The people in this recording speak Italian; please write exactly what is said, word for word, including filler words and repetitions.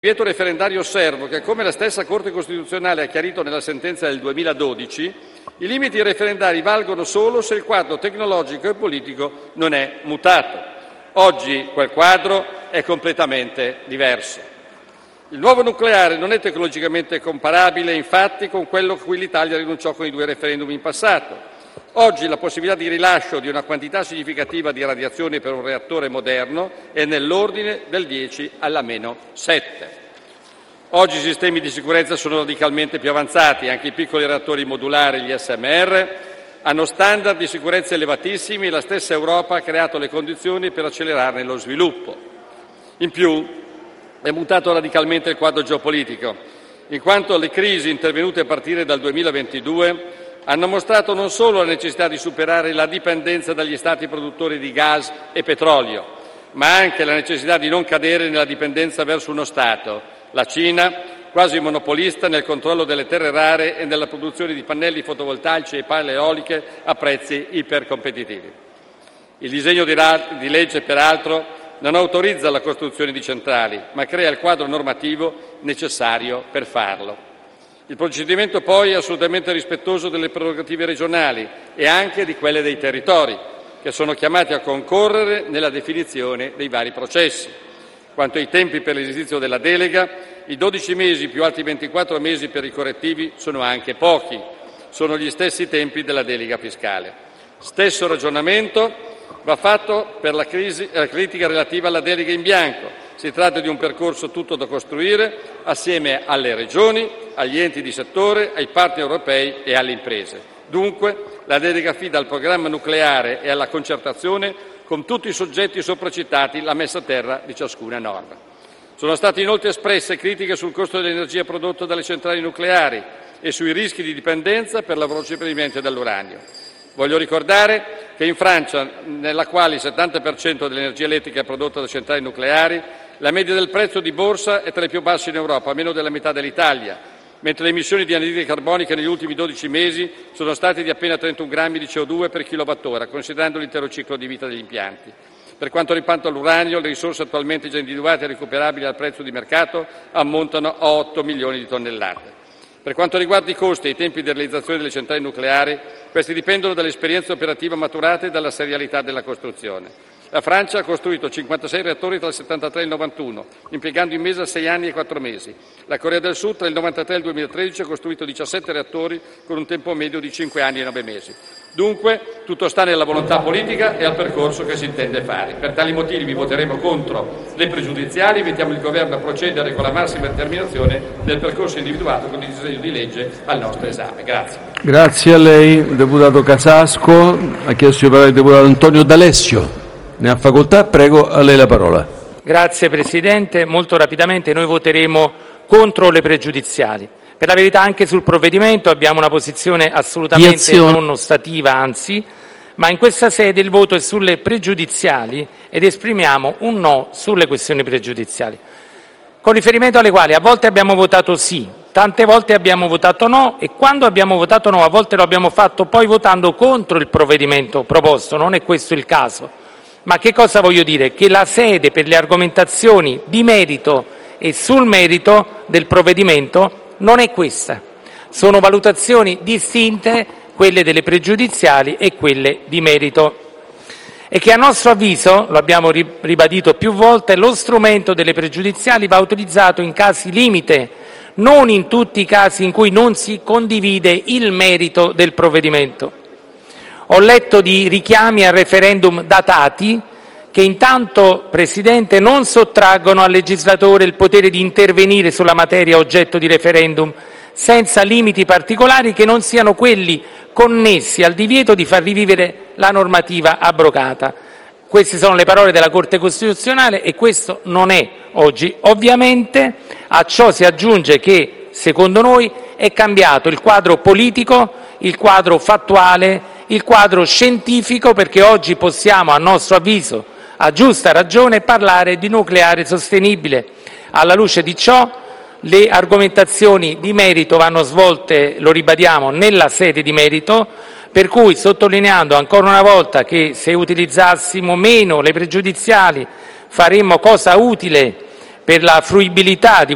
divieto referendario osservo che, come la stessa Corte Costituzionale ha chiarito nella sentenza del duemiladodici, i limiti referendari valgono solo se il quadro tecnologico e politico non è mutato. Oggi quel quadro è completamente diverso. Il nuovo nucleare non è tecnologicamente comparabile, infatti, con quello a cui l'Italia rinunciò con i due referendum in passato. Oggi la possibilità di rilascio di una quantità significativa di radiazioni per un reattore moderno è nell'ordine del dieci alla meno sette. Oggi i sistemi di sicurezza sono radicalmente più avanzati, anche i piccoli reattori modulari, gli S M R, hanno standard di sicurezza elevatissimi e la stessa Europa ha creato le condizioni per accelerarne lo sviluppo. In più, è mutato radicalmente il quadro geopolitico, in quanto le crisi intervenute a partire dal duemilaventidue hanno mostrato non solo la necessità di superare la dipendenza dagli Stati produttori di gas e petrolio, ma anche la necessità di non cadere nella dipendenza verso uno Stato, la Cina, quasi monopolista nel controllo delle terre rare e nella produzione di pannelli fotovoltaici e pale eoliche a prezzi ipercompetitivi. Il disegno di, ra- di legge, peraltro, non autorizza la costruzione di centrali, ma crea il quadro normativo necessario per farlo. Il procedimento poi è assolutamente rispettoso delle prerogative regionali e anche di quelle dei territori, che sono chiamati a concorrere nella definizione dei vari processi. Quanto ai tempi per l'esercizio della delega, i dodici mesi più altri ventiquattro mesi per i correttivi sono anche pochi, sono gli stessi tempi della delega fiscale. Stesso ragionamento va fatto per la, crisi, la critica relativa alla delega in bianco. Si tratta di un percorso tutto da costruire assieme alle regioni, agli enti di settore, ai partner europei e alle imprese. Dunque, la delega affida al programma nucleare e alla concertazione con tutti i soggetti sopracitati la messa a terra di ciascuna norma. Sono state inoltre espresse critiche sul costo dell'energia prodotta dalle centrali nucleari e sui rischi di dipendenza per la veloce procedimento dell'uranio. Voglio ricordare che in Francia, nella quale il settanta per cento dell'energia elettrica è prodotta da centrali nucleari, la media del prezzo di borsa è tra le più basse in Europa, meno della metà dell'Italia, mentre le emissioni di anidride carbonica negli ultimi dodici mesi sono state di appena trentuno grammi di C O due per kilowattora, considerando l'intero ciclo di vita degli impianti. Per quanto riguarda l'uranio, le risorse attualmente già individuate e recuperabili al prezzo di mercato ammontano a otto milioni di tonnellate. Per quanto riguarda i costi e i tempi di realizzazione delle centrali nucleari, questi dipendono dall'esperienza operativa maturata e dalla serialità della costruzione. La Francia ha costruito cinquantasei reattori tra il settantatré e il novantuno, impiegando in mesa sei anni e quattro mesi. La Corea del Sud tra il novantatré e il duemilatredici ha costruito diciassette reattori con un tempo medio di cinque anni e nove mesi. Dunque, tutto sta nella volontà politica e al percorso che si intende fare. Per tali motivi voteremo contro le pregiudiziali e invitiamo il Governo a procedere con la massima determinazione nel percorso individuato con il disegno di legge al nostro esame. Grazie. Grazie a lei, deputato Casasco. Ha chiesto di parlare il deputato Antonio D'Alessio. Ne ha facoltà, prego, a lei la parola. Grazie Presidente, molto rapidamente noi voteremo contro le pregiudiziali. Per la verità anche sul provvedimento abbiamo una posizione assolutamente non ostativa, anzi, ma in questa sede il voto è sulle pregiudiziali ed esprimiamo un no sulle questioni pregiudiziali, con riferimento alle quali a volte abbiamo votato sì, tante volte abbiamo votato no e quando abbiamo votato no a volte lo abbiamo fatto poi votando contro il provvedimento proposto, non è questo il caso. Ma che cosa voglio dire? Che la sede per le argomentazioni di merito e sul merito del provvedimento non è questa. Sono valutazioni distinte, quelle delle pregiudiziali e quelle di merito. E che a nostro avviso, lo abbiamo ribadito più volte, lo strumento delle pregiudiziali va utilizzato in casi limite, non in tutti i casi in cui non si condivide il merito del provvedimento. Ho letto di richiami al referendum datati che intanto, Presidente, non sottraggono al legislatore il potere di intervenire sulla materia oggetto di referendum senza limiti particolari che non siano quelli connessi al divieto di far rivivere la normativa abrogata. Queste sono le parole della Corte Costituzionale e questo non è oggi. Ovviamente a ciò si aggiunge che, secondo noi, è cambiato il quadro politico, il quadro fattuale, il quadro scientifico, perché oggi possiamo, a nostro avviso, a giusta ragione, parlare di nucleare sostenibile. Alla luce di ciò, le argomentazioni di merito vanno svolte, lo ribadiamo, nella sede di merito, per cui sottolineando ancora una volta che se utilizzassimo meno le pregiudiziali faremmo cosa utile per la fruibilità di